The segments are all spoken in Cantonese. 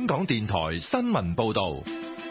港電台新聞報道。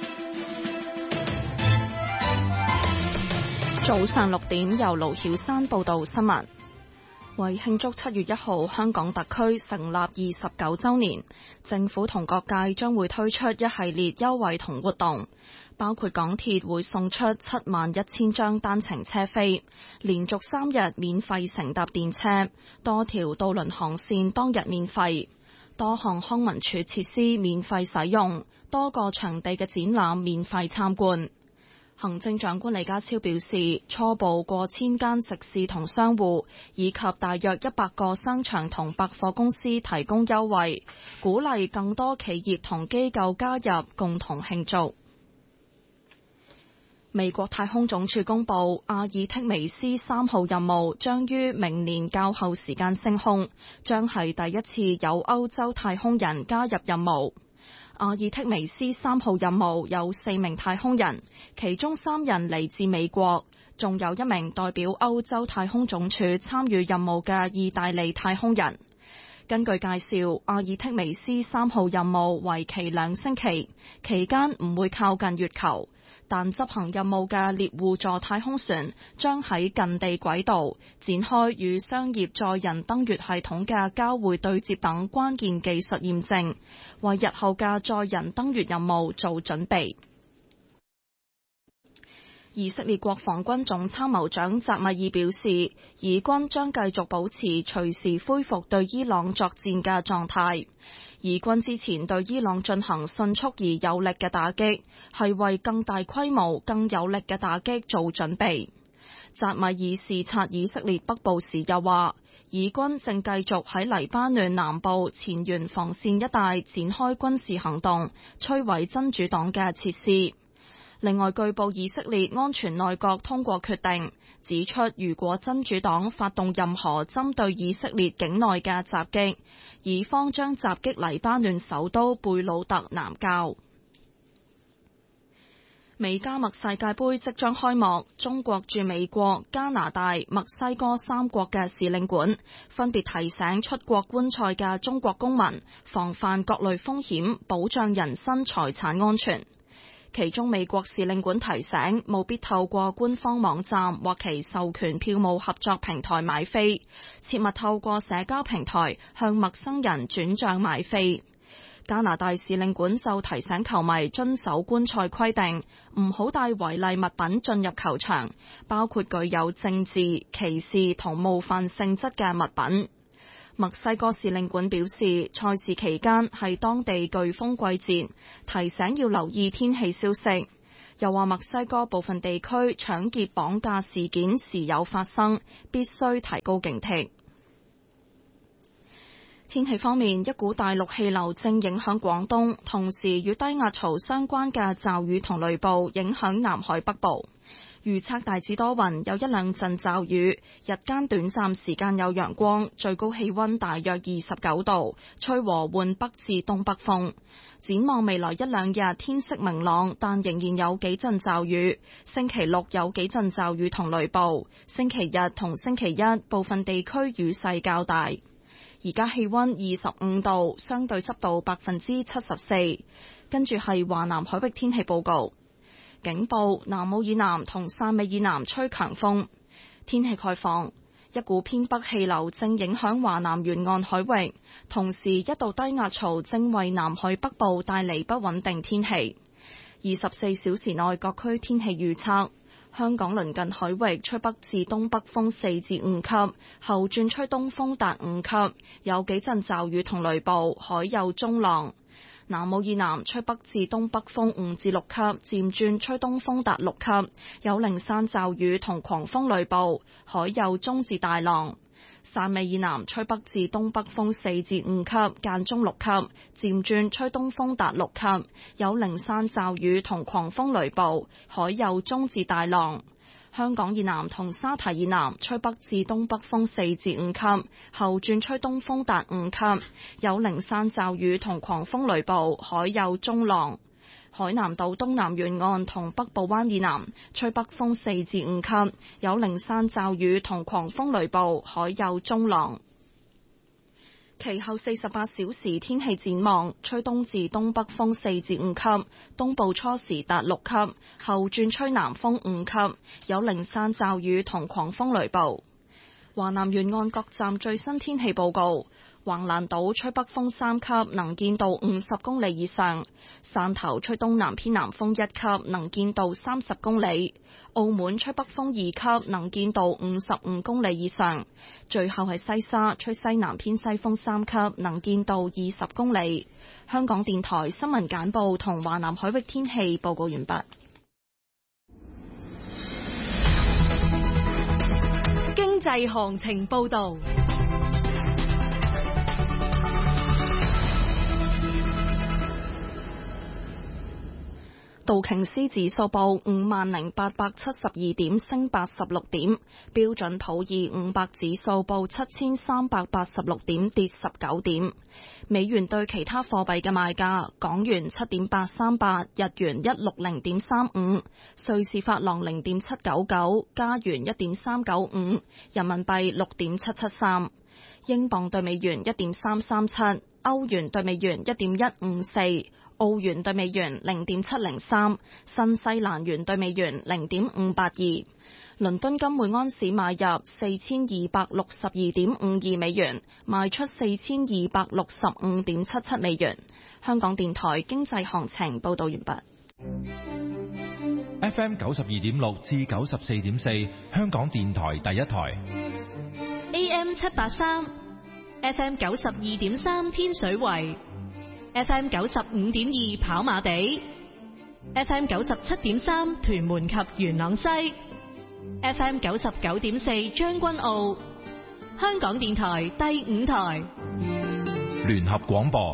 早上6點，由盧曉珊報道新聞。為慶祝7月1號香港特區成立29週年，政府同各界將會推出一系列優惠同活動，包括港鐵會送出71000張單程車飛，連續3日免費乘搭電車，多條渡輪航線當日免費，多項康文署設施免費使用，多個場地嘅展覽免費參觀。行政長官李家超表示，初步過千間食肆同商戶，以及大約100個商場同百貨公司提供優惠，鼓勵更多企業同機構加入，共同慶祝。美國太空總署公布，阿爾忒彌斯3號任務將於明年較後時間升空，將係第一次有歐洲太空人加入任務。阿爾忒彌斯3號任務有4名太空人，其中3人嚟自美國，仲有1名代表歐洲太空總署參與任務嘅意大利太空人。根據介紹，阿爾忒彌斯3號任務為期2星期，期間唔會靠近月球，但執行任務嘅獵戶座太空船將喺近地軌道展開與商業載人登月系統嘅交會對接等關鍵技術驗證，為日後嘅載人登月任務做準備。以色列國防軍總參謀長扎米爾表示，以軍將繼續保持隨時恢復對伊朗作戰嘅狀態。以軍之前對伊朗進行迅速而有力嘅打擊，係為更大規模、更有力嘅打擊做準備。扎米爾視察以色列北部時又話，以軍正繼續喺黎巴嫩南部前沿防線一帶展開軍事行動，摧毀真主黨嘅設施。另外，據報以色列安全內閣通過決定，指出如果真主黨發動任何針對以色列境內嘅襲擊，以方將襲擊黎巴嫩首都貝魯特南郊。美加墨世界盃即將開幕，中國駐美國、加拿大、墨西哥3國嘅使領館分別提醒出國觀賽嘅中國公民防範各類風險，保障人身財產安全。其中美國使領館提醒，務必透過官方網站或其授權票務合作平台買飛，切勿透過社交平台向陌生人轉賬買飛。加拿大使領館就提醒球迷遵守觀賽規定，唔好帶違例物品進入球場，包括具有政治、歧視同冒犯性質嘅物品。墨西哥使領館表示，賽事期間係當地颶風季節，提醒要留意天氣消息。又話墨西哥部分地區搶劫綁架事件時有發生，必須提高警惕。天氣方面，一股大陸氣流正影響廣東，同時與低壓槽相關嘅驟雨同雷暴影響南海北部。預測大致多雲，有1兩陣驟雨，日間短暫時間有陽光，最高氣溫大約29度，吹和緩北至東北風。展望未來1兩日天色明朗，但仍然有幾陣驟雨。星期6有幾陣驟雨同雷暴，星期日同星期一部分地區雨勢較大。而家氣溫25度，相對濕度74%。跟住係華南海域天氣報告。警報：南澳以南同汕尾以南吹強風。天氣概況：一股偏北氣流正影響華南沿岸海域，同時一道低壓槽正為南海北部帶嚟不穩定天氣。24小時內各區天氣預測：香港鄰近海域吹北至東北風4至5級，後轉吹東風達5級，有幾陣驟雨同雷暴，海有中浪。南澳以南吹北至東北風5至6級，漸轉吹東風達6級，有零散驟雨同狂風雷暴，海有中至大浪。汕尾以南吹北至東北風4至5級，間中6級，漸轉吹東風達6級，有零散驟雨同狂風雷暴，海有中至大浪。香港以南同沙堤以南吹北至東北風4至5級，後轉吹東風達5級，有零散驟雨同狂風雷暴，海有中浪。海南島東南沿岸同北部灣以南吹北風4至5級，有零散驟雨同狂風雷暴，海有中浪。 其後48小時天氣展望，吹東至東北風4至5級，東部初時達6級，後轉吹南風5級，有零散驟雨同狂風雷暴。華南沿岸各站最新天氣報告：橫瀾島吹北風3級，能見度50公里以上；汕頭吹東南偏南風1級，能見度30公里；澳門吹北風2級，能見度55公里以上；最後係西沙吹西南偏西風3級，能見度20公里。香港電台新聞簡報同華南海域天氣報告完畢。 經濟行情報道。 道瓊斯指數報50,872點，升86點；標準普爾500指數報7386點，跌19點。美元對其他貨幣嘅賣價：港元7.838，日元160.35，瑞士法郎0.799，加元1.395，人民幣6.773，英鎊對美元1.337，歐元對美元1.154。澳元對美元0.703，新西蘭元對美元0.582。倫敦金每安士買入4262.52美元，賣出4265.77美元。香港電台經濟行情報道完畢。 FM 92.6至94.4，香港電台第一台。 AM 783，FM 92.3天水圍。FM 95.2跑馬地 ，FM 97.3屯門及元朗西 ，FM 99.4將軍澳，香港電台第5台聯合廣播。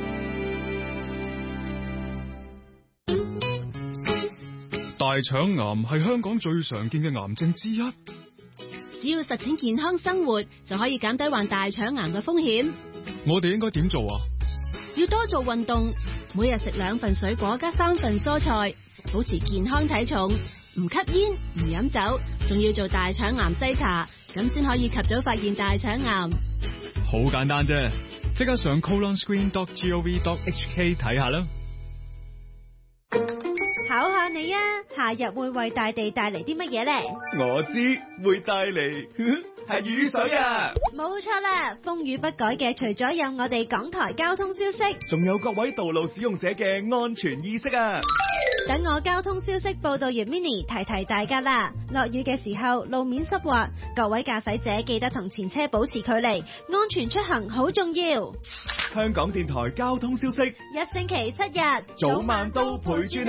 大腸癌係香港最常見嘅癌症之一， 只要實踐健康生活，就可以減低患大腸癌嘅風險。 我哋應該點做啊？ 要多做運動，每日食2份水果加3份蔬菜，保持健康體重，唔吸煙唔飲酒，仲要做大腸癌篩查，咁先可以及早發現大腸癌。 好簡單啫，即刻上 colonscreen.gov.hk 睇下啦。 考下你啊，夏日會為大地帶嚟啲乜嘢呢？ 我知會帶嚟係雨水啊！ 冇錯啦，風雨不改嘅除咗有我哋港台交通消息， 仲有各位道路使用者嘅安全意識啊！ 等我交通消息報道完 Mini 提提大家啦。落雨嘅時候路面濕滑，各位駕駛者記得同前車保持距離，安全出行好重要。 香港電台交通消息， 一星期7日， 早晚都陪住你。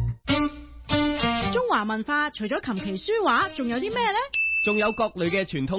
中華文化除咗琴棋書畫，仲有啲咩呢？ 仲有各類嘅傳統